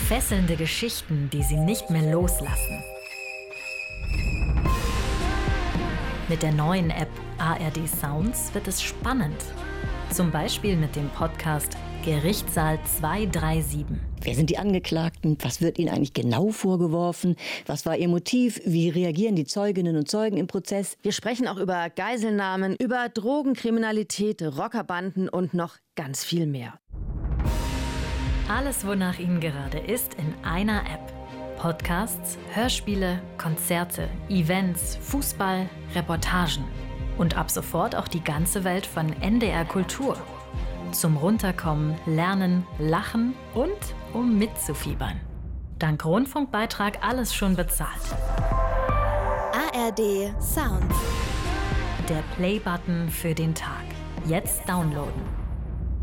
Fesselnde Geschichten, die Sie nicht mehr loslassen. Mit der neuen App ARD Sounds wird es spannend. Zum Beispiel mit dem Podcast Gerichtssaal 237. Wer sind die Angeklagten? Was wird ihnen eigentlich genau vorgeworfen? Was war ihr Motiv? Wie reagieren die Zeuginnen und Zeugen im Prozess? Wir sprechen auch über Geiselnahmen, über Drogenkriminalität, Rockerbanden und noch ganz viel mehr. Alles, wonach Ihnen gerade ist, in einer App. Podcasts, Hörspiele, Konzerte, Events, Fußball, Reportagen. Und ab sofort auch die ganze Welt von NDR Kultur. Zum Runterkommen, Lernen, Lachen und um mitzufiebern. Dank Rundfunkbeitrag alles schon bezahlt. ARD Sounds. Der Play-Button für den Tag. Jetzt downloaden.